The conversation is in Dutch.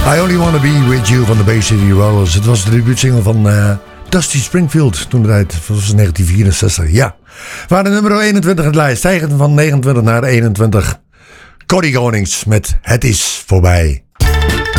I Only Wanna Be With You van de Bay City Rollers. Het was de debuutsingle van Dusty Springfield. Toen de tijd, was 1964. Ja. We waren nummer 21 in het lijst. Stijgend van 29 naar 21. Cody Gronings met Het Is Voorbij.